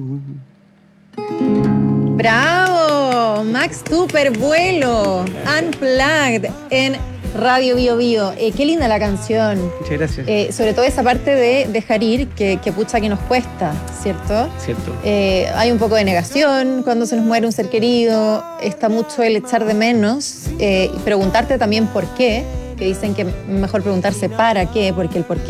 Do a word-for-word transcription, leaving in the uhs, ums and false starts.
¡Bravo! Max Tuper, Vuelo, Unplugged en Radio Bio Bio. Eh, qué linda la canción. Muchas gracias. Eh, sobre todo esa parte de dejar ir, que, que pucha que nos cuesta, ¿cierto? Cierto. Eh, hay un poco de negación cuando se nos muere un ser querido, está mucho el echar de menos eh, y preguntarte también por qué, que dicen que mejor preguntarse para qué, porque el por qué